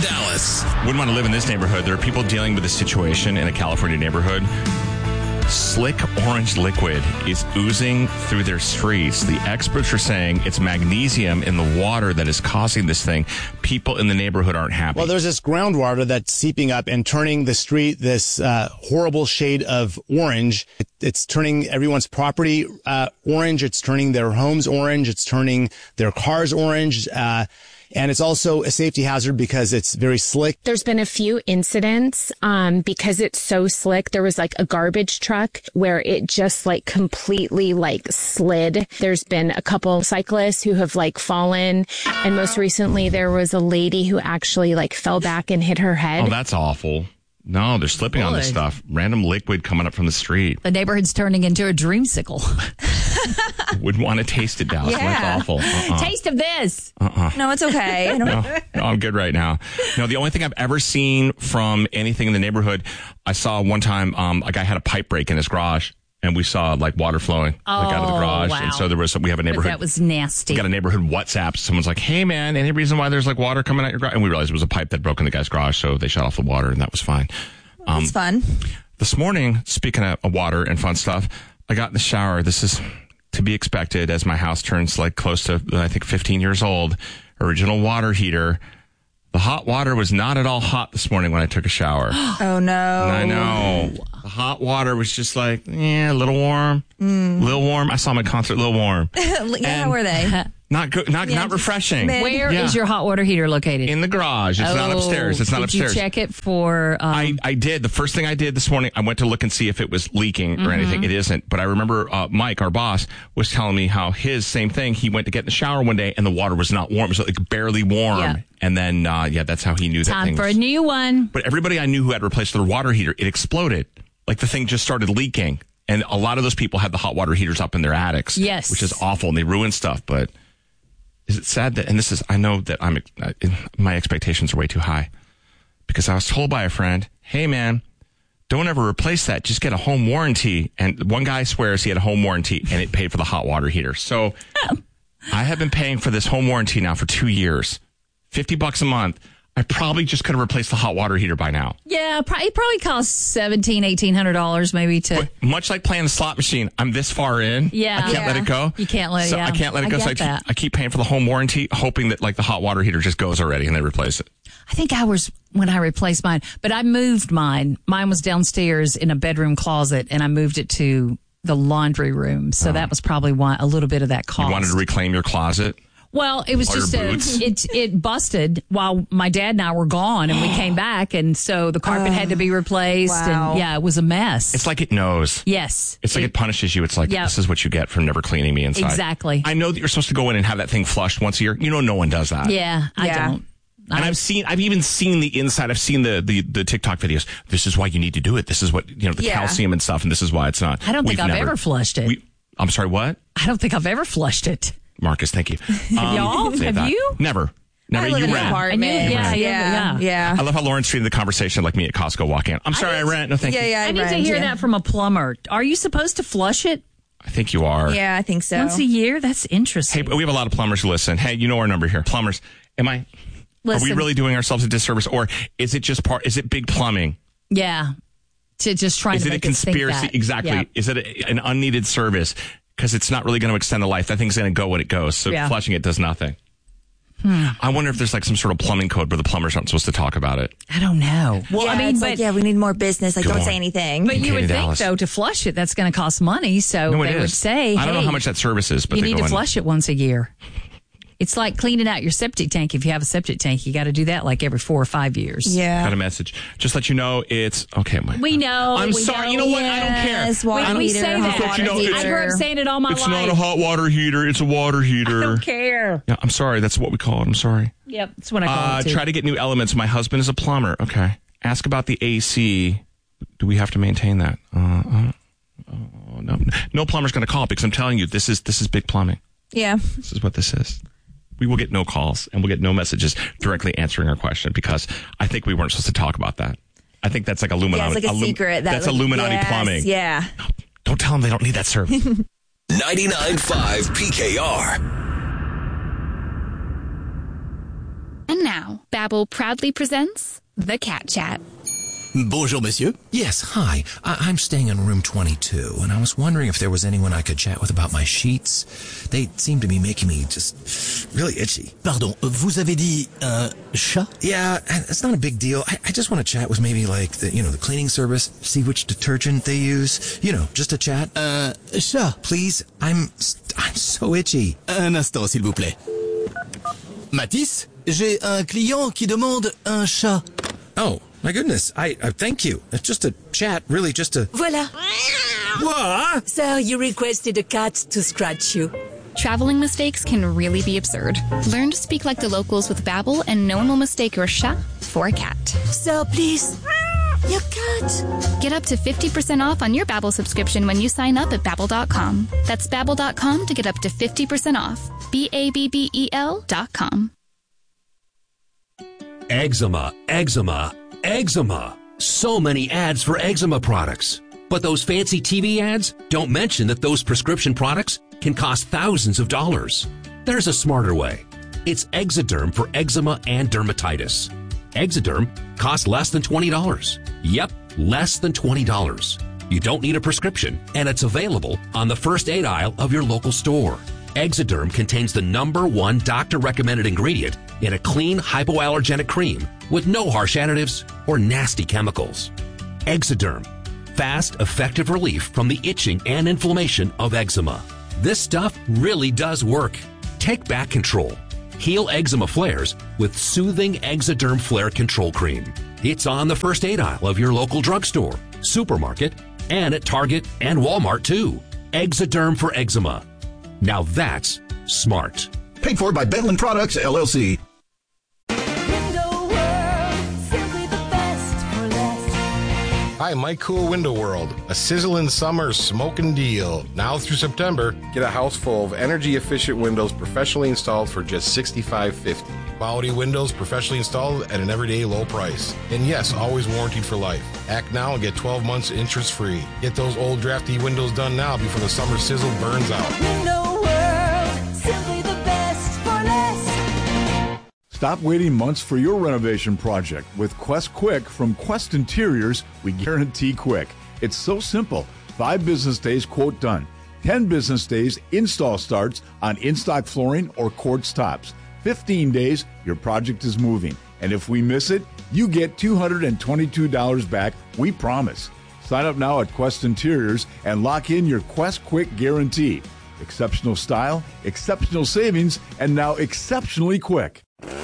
Dallas. Wouldn't want to live in this neighborhood. There are people dealing with this situation in a California neighborhood. Slick orange liquid is oozing through their streets. The experts are saying it's magnesium in the water that is causing this thing. People in the neighborhood aren't happy. Well, there's this groundwater that's seeping up and turning the street this horrible shade of orange. It's turning everyone's property orange. It's turning their homes orange. It's turning their cars orange. And it's also a safety hazard because it's very slick. There's been a few incidents because it's so slick. There was like a garbage truck where it just like completely like slid. There's been a couple cyclists who have like fallen. And most recently there was a lady who actually like fell back and hit her head. Oh, that's awful. No, they're slipping on this stuff. Random liquid coming up from the street. The neighborhood's turning into a dreamsicle. Wouldn't want to taste it, Dallas. Yeah. That's awful. Taste of this. No, it's okay. No, I'm good right now. No, the only thing I've ever seen from anything in the neighborhood, I saw one time a guy had a pipe break in his garage, and we saw like water flowing like out of the garage. Wow. And so we have a neighborhood. That was nasty. We got a neighborhood WhatsApp. Someone's like, "Hey, man, any reason why there's like water coming out your garage?" And we realized it was a pipe that broke in the guy's garage, so they shut off the water, and that was fine. It's fun. This morning, speaking of water and fun stuff, I got in the shower. This is to be expected as my house turns like close to, I think, 15 years old. Original water heater. The hot water was not at all hot this morning when I took a shower. Oh, no. I know. The hot water was just like, a little warm. Little warm. I saw my concert, a little warm. Yeah, how were they? Not good. Not refreshing. Where is your hot water heater located? In the garage. It's not upstairs. It's not upstairs. Did you check it for... I did. The first thing I did this morning, I went to look and see if it was leaking or anything. It isn't. But I remember Mike, our boss, was telling me how his same thing. He went to get in the shower one day and the water was not warm. It was like barely warm. Yeah. And then, that's how he knew that thing Time for was... a new one. But everybody I knew who had replaced their water heater, it exploded. Like the thing just started leaking. And a lot of those people had the hot water heaters up in their attics. Yes. Which is awful. And they ruin stuff. But is it sad that, and I know that my expectations are way too high. Because I was told by a friend, hey man, don't ever replace that. Just get a home warranty. And one guy swears he had a home warranty and it paid for the hot water heater. So I have been paying for this home warranty now for 2 years. $50 a month. I probably just could have replaced the hot water heater by now. Yeah, it probably costs $1,800 maybe to... But much like playing the slot machine, I'm this far in. Yeah. I can't let it go. You can't let it go. I can't let it go. So I keep paying for the home warranty, hoping that like the hot water heater just goes already and they replace it. I think I was when I replaced mine, but I moved mine. Mine was downstairs in a bedroom closet, and I moved it to the laundry room. So that was probably a little bit of that cost. You wanted to reclaim your closet? Well, it was just it busted while my dad and I were gone, and we came back, and so the carpet had to be replaced, and it was a mess. It's like it knows. Yes, it's like it punishes you. It's like this is what you get for never cleaning me inside. Exactly. I know that you're supposed to go in and have that thing flushed once a year. You know, no one does that. Yeah, I don't. And I've even seen the inside. I've seen the TikTok videos. This is why you need to do it. This is what the calcium and stuff, and this is why it's not. I don't think I've ever flushed it. I'm sorry, what? I don't think I've ever flushed it. Marcus, thank you. Y'all? Have you? Never. I live in an apartment. Yeah. I love how Lauren's treating the conversation like me at Costco walking in. I'm sorry, I rent. No, thank you. I need to hear that from a plumber. Are you supposed to flush it? I think you are. Yeah, I think so. Once a year? That's interesting. Hey, we have a lot of plumbers who listen. Hey, you know our number here. Plumbers, are we really doing ourselves a disservice, or is it just is it big plumbing? Yeah. To just try to make it think that. Is it a conspiracy? Exactly. Yeah. Is it an unneeded service? Because it's not really going to extend the life. That thing's going to go when it goes. So flushing it does nothing. I wonder if there's like some sort of plumbing code where the plumbers aren't supposed to talk about it. I don't know. Well, we need more business. Like, don't say anything. But you would think, though, to flush it, that's going to cost money. So they would say, I don't know how much that service is, but you need to flush it once a year. It's like cleaning out your septic tank. If you have a septic tank, you got to do that like every 4 or 5 years. Yeah. Got a message. Just let you know it's okay. We know. I'm sorry. You know what? I don't care. We say that. I grew up saying it all my life. It's not a hot water heater. It's a water heater. I don't care. Yeah, I'm sorry. That's what we call it. I'm sorry. Yep. That's what I call it too. Try to get new elements. My husband is a plumber. Okay. Ask about the AC. Do we have to maintain that? No. No plumber's going to call because I'm telling you, this is big plumbing. Yeah. This is what this is. We will get no calls and we'll get no messages directly answering our question because I think we weren't supposed to talk about that. I think that's like Illuminati. Yeah, it's like a secret. That's Illuminati plumbing. Yeah. No, don't tell them they don't need that service. 99.5 PKR. And now, Babbel proudly presents The Cat Chat. Bonjour, monsieur. Yes, hi. I'm staying in room 22, and I was wondering if there was anyone I could chat with about my sheets. They seem to be making me just really itchy. Pardon, vous avez dit un chat? Yeah, it's not a big deal. I just want to chat with maybe like the cleaning service, see which detergent they use. Just a chat. Chat. Please, I'm so itchy. Un instant, s'il vous plaît. Matisse, j'ai un client qui demande un chat. Oh, my goodness. I thank you. It's just a chat, really just a... Voilà. What? Sir, you requested a cat to scratch you. Traveling mistakes can really be absurd. Learn to speak like the locals with Babbel, and no one will mistake your chat for a cat. Sir, please. Your cat. Get up to 50% off on your Babbel subscription when you sign up at Babbel.com. That's Babbel.com to get up to 50% off. Babbel.com. Eczema, eczema, eczema. So many ads for eczema products. But those fancy TV ads don't mention that those prescription products can cost thousands of dollars. There's a smarter way. It's Exoderm for eczema and dermatitis. Exoderm costs less than $20. Yep, less than $20. You don't need a prescription, and it's available on the first aid aisle of your local store. Exoderm contains the #1 doctor-recommended ingredient in a clean, hypoallergenic cream with no harsh additives or nasty chemicals. Exoderm. Fast, effective relief from the itching and inflammation of eczema. This stuff really does work. Take back control. Heal eczema flares with soothing Exoderm Flare Control Cream. It's on the first aid aisle of your local drugstore, supermarket, and at Target and Walmart too. Exoderm for eczema. Now that's smart. Paid for by Bentland Products, LLC. Hi, Mike Cool Window World. A sizzling summer smoking deal. Now through September, get a house full of energy-efficient windows professionally installed for just $65.50. Quality windows professionally installed at an everyday low price. And yes, always warranted for life. Act now and get 12 months interest-free. Get those old drafty windows done now before the summer sizzle burns out. Window World, simply the best for less. Stop waiting months for your renovation project. With Quest Quick from Quest Interiors, we guarantee quick. It's so simple. 5 business days, quote done. 10 business days, install starts on in-stock flooring or quartz tops. 15 days, your project is moving. And if we miss it, you get $222 back, we promise. Sign up now at Quest Interiors and lock in your Quest Quick guarantee. Exceptional style, exceptional savings, and now exceptionally quick.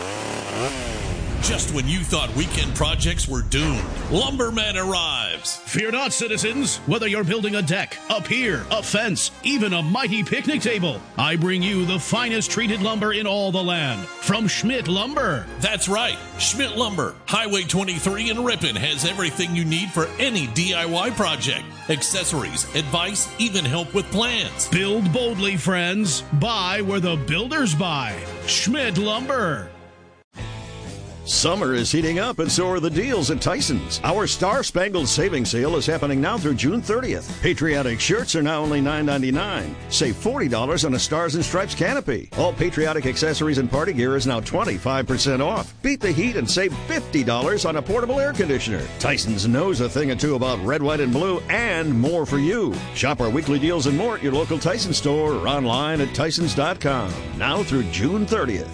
Just when you thought weekend projects were doomed, Lumberman arrives. Fear not, citizens. Whether you're building a deck, a pier, a fence, even a mighty picnic table, I bring you the finest treated lumber in all the land from Schmidt Lumber. That's right, Schmidt Lumber. Highway 23 in Ripon has everything you need for any DIY project. Accessories, advice, even help with plans. Build boldly, friends. Buy where the builders buy. Schmidt Lumber. Summer is heating up, and so are the deals at Tyson's. Our Star Spangled Savings Sale is happening now through June 30th. Patriotic shirts are now only $9.99. Save $40 on a Stars and Stripes canopy. All patriotic accessories and party gear is now 25% off. Beat the heat and save $50 on a portable air conditioner. Tyson's knows a thing or two about red, white, and blue, and more for you. Shop our weekly deals and more at your local Tyson store or online at Tysons.com. Now through June 30th.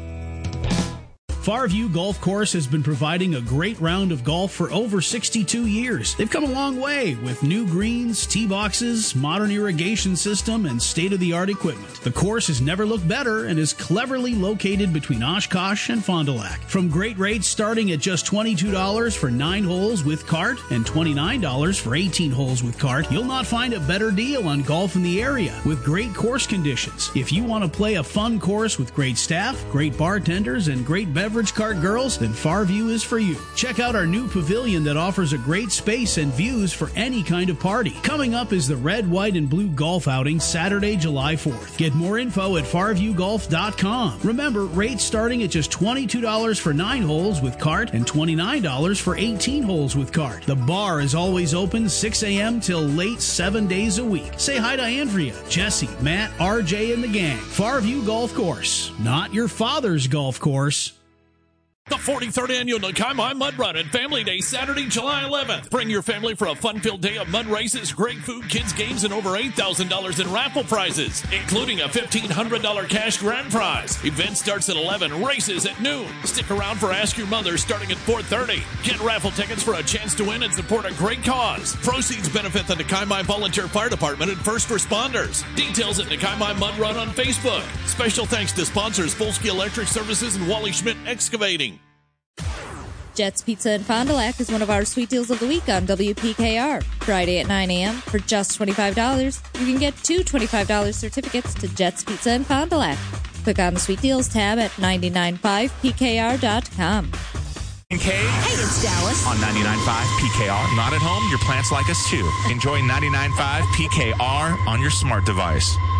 Farview Golf Course has been providing a great round of golf for over 62 years. They've come a long way with new greens, tee boxes, modern irrigation system, and state-of-the-art equipment. The course has never looked better and is cleverly located between Oshkosh and Fond du Lac. From great rates starting at just $22 for 9 holes with cart and $29 for 18 holes with cart, you'll not find a better deal on golf in the area with great course conditions. If you want to play a fun course with great staff, great bartenders, and great beverage cart girls, then Farview is for you. Check out our new pavilion that offers a great space and views for any kind of party. Coming up is the Red, White, and Blue Golf Outing Saturday, July 4th. Get more info at farviewgolf.com. Remember, rates starting at just $22 for 9 holes with cart and $29 for 18 holes with cart. The bar is always open 6 a.m. till late 7 days a week. Say hi to Andrea, Jesse, Matt, RJ, and the gang. Farview Golf Course, not your father's golf course. The 43rd Annual Nakaimai Mud Run and Family Day, Saturday, July 11th. Bring your family for a fun-filled day of mud races, great food, kids' games, and over $8,000 in raffle prizes, including a $1,500 cash grand prize. Event starts at 11, races at noon. Stick around for Ask Your Mother starting at 4:30. Get raffle tickets for a chance to win and support a great cause. Proceeds benefit the Nakaimai Volunteer Fire Department and first responders. Details at Nakaimai Mud Run on Facebook. Special thanks to sponsors Polsky Electric Services and Wally Schmidt Excavating. Jets Pizza in Fond du Lac is one of our sweet deals of the week on WPKR. Friday at 9 a.m. for just $25, you can get 2 $25 certificates to Jets Pizza in Fond du Lac. Click on the Sweet Deals tab at 995pkr.com. Hey, it's Dallas. On 99.5 PKR. Not at home? Your plants like us too. Enjoy 99.5 PKR on your smart device.